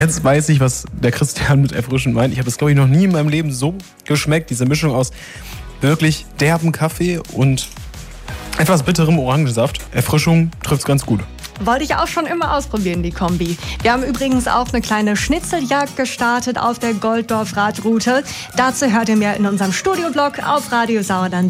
Jetzt weiß ich, was der Christian mit erfrischend meint. Ich habe das, glaube ich, noch nie in meinem Leben so geschmeckt. Diese Mischung aus wirklich derben Kaffee und etwas bitterem Orangensaft. Erfrischung trifft's ganz gut. Wollte ich auch schon immer ausprobieren, die Kombi. Wir haben übrigens auch eine kleine Schnitzeljagd gestartet auf der Golddorf-Radroute. Dazu hört ihr mehr in unserem Studioblog auf radiosauerland.de.